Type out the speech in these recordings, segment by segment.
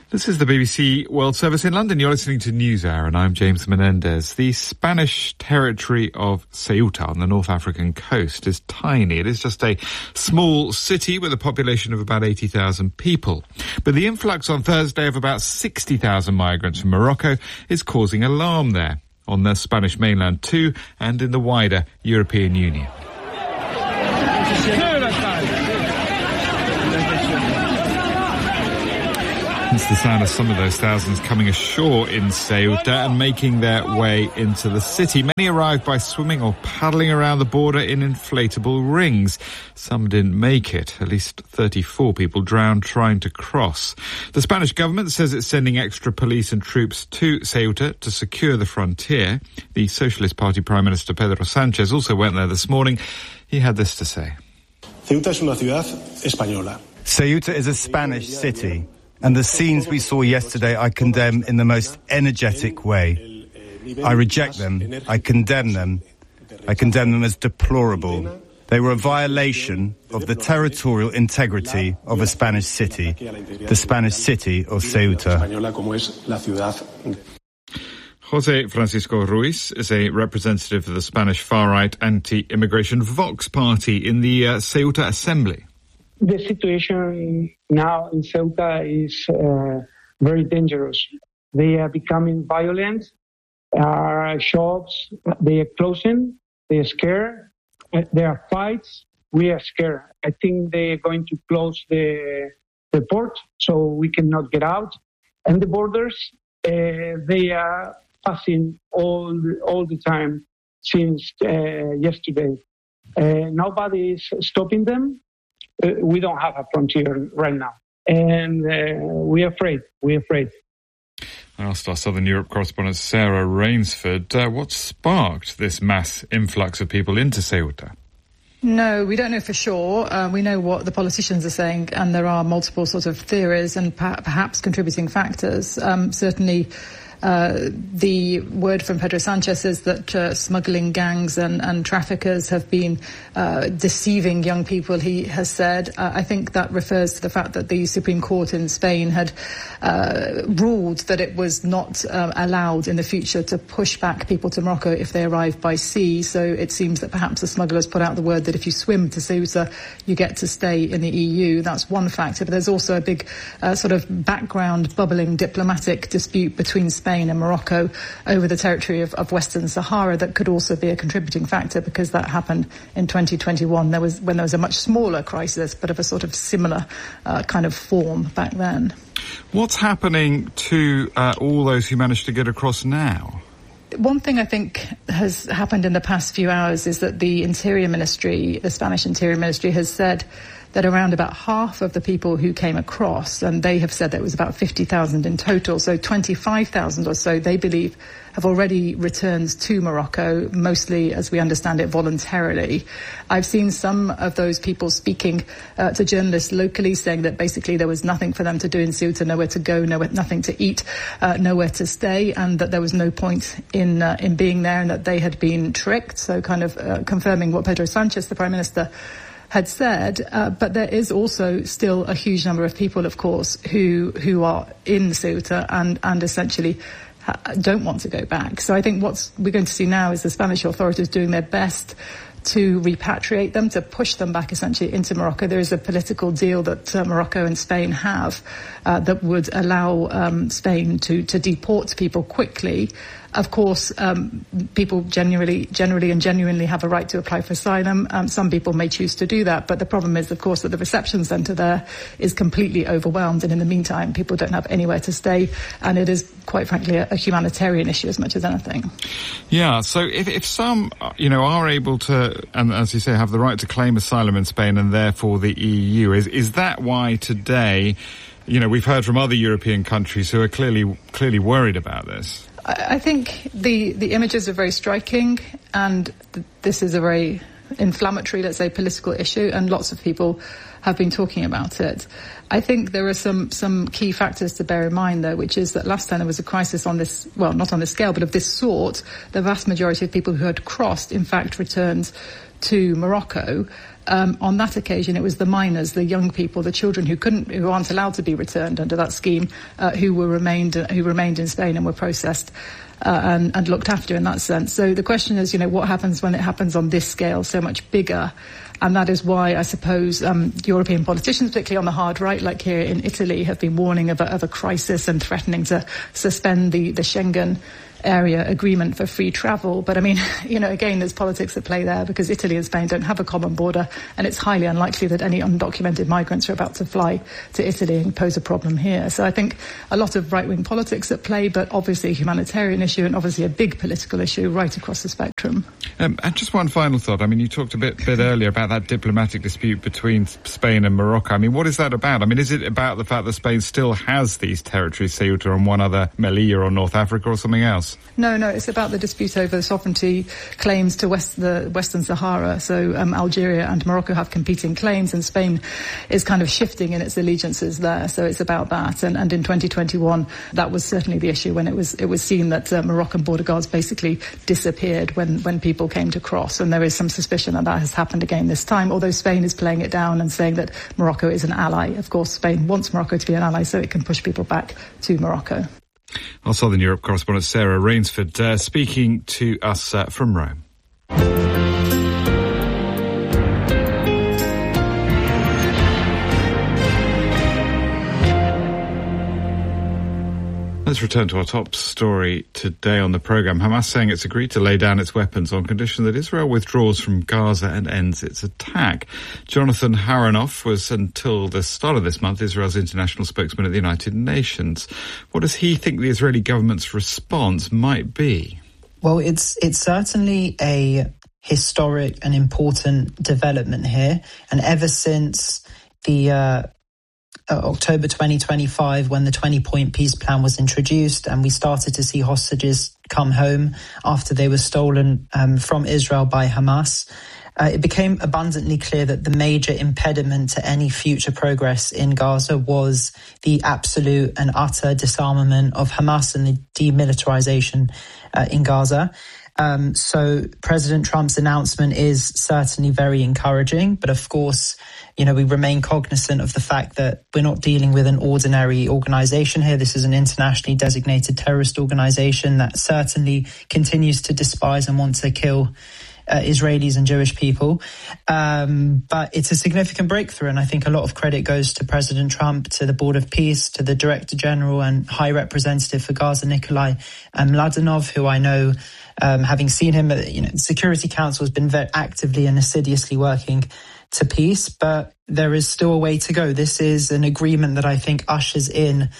This is the BBC World Service in London. You're listening to NewsHour and I'm James Menendez. The Spanish territory of Ceuta on the North African coast is tiny. It is just a small city with a population of about 80,000 people. But the influx on Thursday of about 60,000 migrants from Morocco is causing alarm there, on the Spanish mainland too, and in the wider European Union. It's the sound of some of those thousands coming ashore in Ceuta and making their way into the city. Many arrived by swimming or paddling around the border in inflatable rings. Some didn't make it. At least 34 people drowned trying to cross. The Spanish government says it's sending extra police and troops to Ceuta to secure the frontier. The Socialist Party Prime Minister Pedro Sánchez also went there this morning. He had this to say. Ceuta es una ciudad española. Ceuta is a Spanish city. And the scenes we saw yesterday I condemn in the most energetic way. I reject them. I condemn them. I condemn them as deplorable. They were a violation of the territorial integrity of a Spanish city, the Spanish city of Ceuta. José Francisco Ruiz is a representative of the Spanish far-right anti-immigration Vox party in the Ceuta Assembly. The situation now in Ceuta is very dangerous. They are becoming violent. Our shops, they are closing. They are scared. There are fights. We are scared. I think they are going to close the port so we cannot get out. And the borders, they are passing all the time since yesterday. Nobody is stopping them. We don't have a frontier right now. And we're afraid. I asked our Southern Europe correspondent Sarah Rainsford what sparked this mass influx of people into Ceuta. No, we don't know for sure. We know what the politicians are saying, and there are multiple sort of theories and perhaps contributing factors. Certainly, the word from Pedro Sánchez is that smuggling gangs and traffickers have been deceiving young people, he has said. I think that refers to the fact that the Supreme Court in Spain had ruled that it was not allowed in the future to push back people to Morocco if they arrive by sea. So it seems that perhaps the smugglers put out the word that if you swim to Ceuta, you get to stay in the EU. That's one factor. But there's also a big sort of background bubbling diplomatic dispute between Spain and Morocco over the territory of Western Sahara that could also be a contributing factor, because that happened in 2021. When there was a much smaller crisis, but of a sort of similar kind of form back then. What's happening to all those who managed to get across now? One thing I think has happened in the past few hours is that the Interior Ministry, the Spanish Interior Ministry, has said that around about half of the people who came across, and they have said that it was about 50,000 in total, so 25,000 or so, they believe, have already returned to Morocco, mostly, as we understand it, voluntarily. I've seen some of those people speaking to journalists locally, saying that basically there was nothing for them to do in Ceuta, nowhere to go, nothing to eat, nowhere to stay, and that there was no point in being there, and that they had been tricked. So kind of confirming what Pedro Sánchez, the Prime Minister, had said, but there is also still a huge number of people, of course, who are in Ceuta and essentially don't want to go back. So I think what we're going to see now is the Spanish authorities doing their best to repatriate them, to push them back essentially into Morocco. There is a political deal that Morocco and Spain have that would allow Spain to deport people quickly. Of course, people genuinely have a right to apply for asylum. Some people may choose to do that, but the problem is, of course, that the reception centre there is completely overwhelmed, and in the meantime, people don't have anywhere to stay, and it is, quite frankly, a humanitarian issue as much as anything. Yeah, so if some, are able to, and as you say, have the right to claim asylum in Spain and therefore the EU, is that why today, we've heard from other European countries who are clearly worried about this? I think the images are very striking, and this is a very inflammatory, let's say, political issue, and lots of people have been talking about it. I think there are some key factors to bear in mind, though, which is that last time there was a crisis on this, well, not on this scale, but of this sort, the vast majority of people who had crossed, in fact, returned to Morocco. On that occasion, it was the minors, the young people, the children who aren't allowed to be returned under that scheme, who remained in Spain and were processed and looked after in that sense. So the question is, what happens when it happens on this scale, so much bigger? And that is why I suppose European politicians, particularly on the hard right, like here in Italy, have been warning of a crisis and threatening to suspend the Schengen area agreement for free travel. But I mean, again, there's politics at play there, because Italy and Spain don't have a common border, and it's highly unlikely that any undocumented migrants are about to fly to Italy and pose a problem here. So I think a lot of right-wing politics at play, but obviously a humanitarian issue and obviously a big political issue right across the spectrum. And just one final thought. I mean, you talked a bit earlier about that diplomatic dispute between Spain and Morocco. I mean, what is that about? I mean, is it about the fact that Spain still has these territories, Ceuta and one other, Melilla or North Africa, or something else? No, it's about the dispute over sovereignty claims to the Western Sahara. So Algeria and Morocco have competing claims, and Spain is kind of shifting in its allegiances there. So it's about that. And in 2021, that was certainly the issue, when it was seen that Moroccan border guards basically disappeared when people came to cross. And there is some suspicion that has happened again this time, although Spain is playing it down and saying that Morocco is an ally. Of course, Spain wants Morocco to be an ally so it can push people back to Morocco. Our Southern Europe correspondent Sarah Rainsford speaking to us from Rome. Let's return to our top story today on the programme. Hamas saying it's agreed to lay down its weapons on condition that Israel withdraws from Gaza and ends its attack. Jonathan Haronoff was, until the start of this month, Israel's international spokesman at the United Nations. What does he think the Israeli government's response might be? Well, it's certainly a historic and important development here. And ever since the October 2025, when the 20-point peace plan was introduced and we started to see hostages come home after they were stolen from Israel by Hamas, it became abundantly clear that the major impediment to any future progress in Gaza was the absolute and utter disarmament of Hamas and the demilitarization in Gaza. So President Trump's announcement is certainly very encouraging, but of course, we remain cognizant of the fact that we're not dealing with an ordinary organization here. This is an internationally designated terrorist organization that certainly continues to despise and want to kill Israelis and Jewish people. But it's a significant breakthrough, and I think a lot of credit goes to President Trump, to the Board of Peace, to the Director General and High Representative for Gaza, Nikolai Mladenov, who I know, having seen him, the Security Council has been very actively and assiduously working to peace, but there is still a way to go. This is an agreement that I think ushers in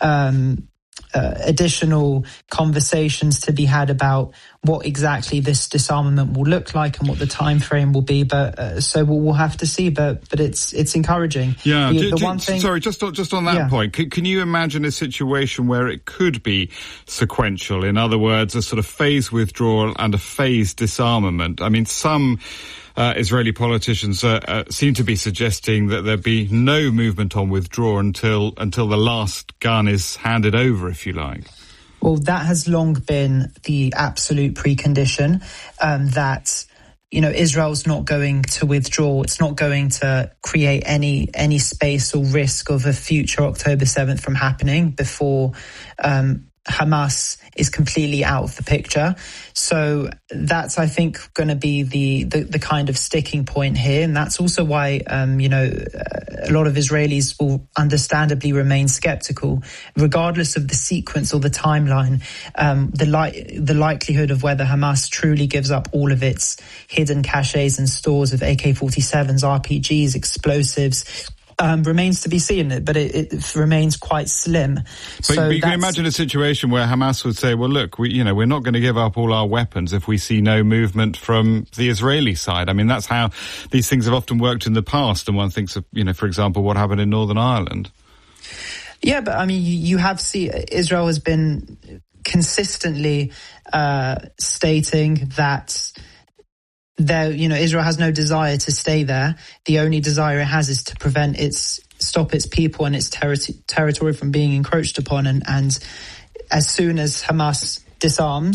additional conversations to be had about what exactly this disarmament will look like and what the time frame will be. But so we'll have to see. But it's encouraging. Yeah. Sorry, just on that point, can you imagine a situation where it could be sequential? In other words, a sort of phased withdrawal and a phased disarmament. I mean, some Israeli politicians seem to be suggesting that there be no movement on withdrawal until the last gun is handed over, if you like. Well, that has long been the absolute precondition, that Israel's not going to withdraw. It's not going to create any space or risk of a future October 7th from happening before Hamas is completely out of the picture. So that's, I think, going to be the kind of sticking point here. And that's also why, a lot of Israelis will understandably remain skeptical, regardless of the sequence or the timeline. The likelihood of whether Hamas truly gives up all of its hidden caches and stores of AK-47s, RPGs, explosives, remains to be seen, but it remains quite slim. But you can imagine a situation where Hamas would say, well, look, we're not going to give up all our weapons if we see no movement from the Israeli side. I mean, that's how these things have often worked in the past. And one thinks of, for example, what happened in Northern Ireland. Yeah, but I mean, you have seen Israel has been consistently stating that Israel has no desire to stay there. The only desire it has is to stop its people and its territory from being encroached upon. And as soon as Hamas disarms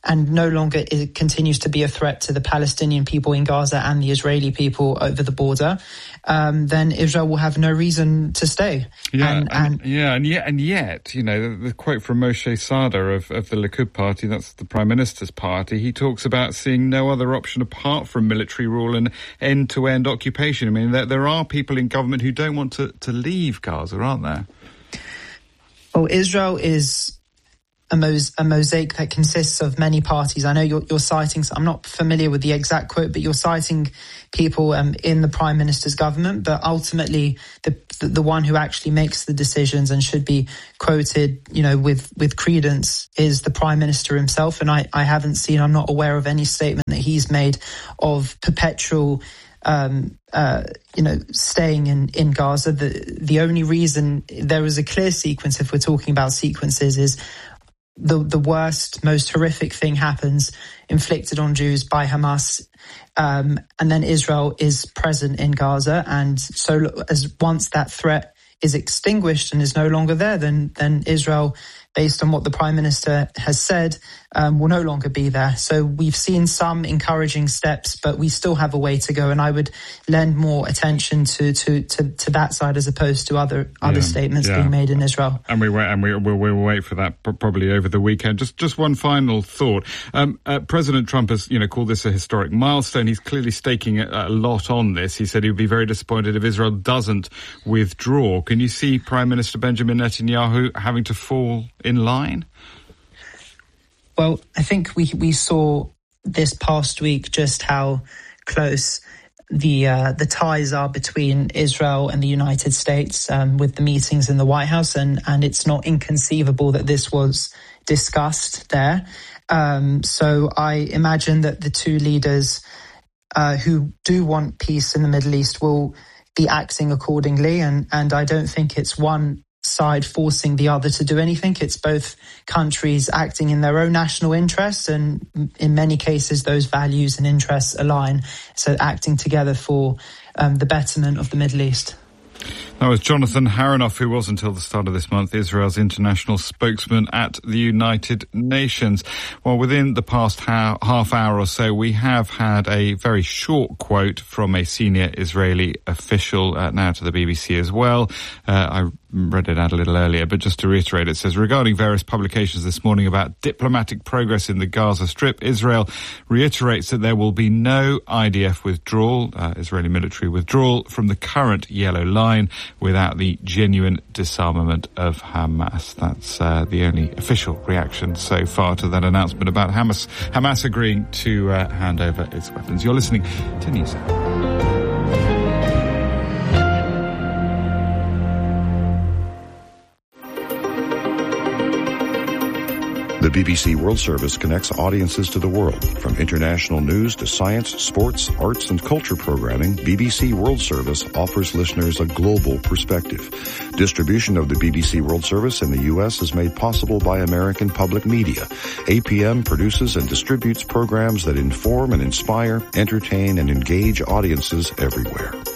and no longer it continues to be a threat to the Palestinian people in Gaza and the Israeli people over the border, then Israel will have no reason to stay. And yet, you know, the quote from Moshe Sada of the Likud party, that's the Prime Minister's party, he talks about seeing no other option apart from military rule and end-to-end occupation. I mean, there are people in government who don't want to leave Gaza, aren't there? Well, Israel is a mosaic that consists of many parties. I know you're citing, I'm not familiar with the exact quote, but you're citing people in the Prime Minister's government, but ultimately the one who actually makes the decisions and should be quoted, you know, with credence is the Prime Minister himself. And I haven't seen, I'm not aware of any statement that he's made of perpetual staying in Gaza. The only reason there is a clear sequence, if we're talking about sequences, is the worst, most horrific thing happens, inflicted on Jews by Hamas, and then Israel is present in Gaza. And so as once that threat is extinguished and is no longer there, then Israel, based on what the Prime Minister has said, will no longer be there. So we've seen some encouraging steps, but we still have a way to go. And I would lend more attention to that side as opposed to other statements being made in Israel. And we'll wait for that probably over the weekend. Just one final thought. President Trump has, you know, called this a historic milestone. He's clearly staking a lot on this. He said he would be very disappointed if Israel doesn't withdraw. Can you see Prime Minister Benjamin Netanyahu having to fall in line? Well, I think we saw this past week just how close the ties are between Israel and the United States with the meetings in the White House, and it's not inconceivable that this was discussed there. So I imagine that the two leaders who do want peace in the Middle East will be acting accordingly, and I don't think it's one side forcing the other to do anything. It's both countries acting in their own national interests, and in many cases those values and interests align, so acting together for the betterment of the Middle East. That was Jonathan Haranoff, who was until the start of this month Israel's international spokesman at the United Nations. Well, within the past half hour or so, we have had a very short quote from a senior Israeli official, now to the BBC as well. I read it out a little earlier, but just to reiterate, it says, regarding various publications this morning about diplomatic progress in the Gaza Strip, Israel reiterates that there will be no IDF withdrawal, Israeli military withdrawal from the current yellow line without the genuine disarmament of Hamas. That's the only official reaction so far to that announcement about Hamas agreeing to hand over its weapons. You're listening to News Hour. The BBC World Service connects audiences to the world. From international news to science, sports, arts, and culture programming, BBC World Service offers listeners a global perspective. Distribution of the BBC World Service in the U.S. is made possible by American Public Media. APM produces and distributes programs that inform and inspire, entertain, and engage audiences everywhere.